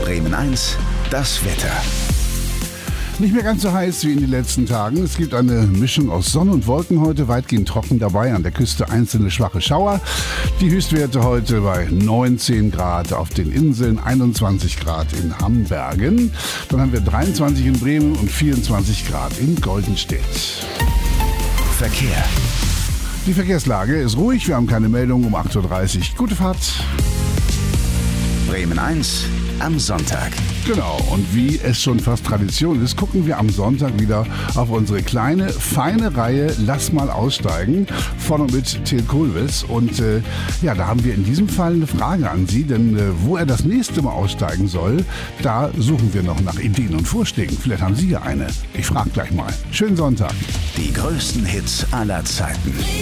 Bremen 1, das Wetter. Nicht mehr ganz so heiß wie in den letzten Tagen. Es gibt eine Mischung aus Sonne und Wolken heute, weitgehend trocken dabei. An der Küste einzelne schwache Schauer. Die Höchstwerte heute bei 19 Grad auf den Inseln, 21 Grad in Ambergen. Dann haben wir 23 in Bremen und 24 Grad in Goldenstedt. Verkehr. Die Verkehrslage ist ruhig, wir haben keine Meldung um 8.30 Uhr. Gute Fahrt. Bremen 1 am Sonntag. Genau, und wie es schon fast Tradition ist, gucken wir am Sonntag wieder auf unsere kleine, feine Reihe Lass mal aussteigen von und mit Till Kohlwitz. Und da haben wir in diesem Fall eine Frage an Sie, denn wo er das nächste Mal aussteigen soll, da suchen wir noch nach Ideen und Vorschlägen. Vielleicht haben Sie ja eine. Ich frage gleich mal. Schönen Sonntag. Die größten Hits aller Zeiten.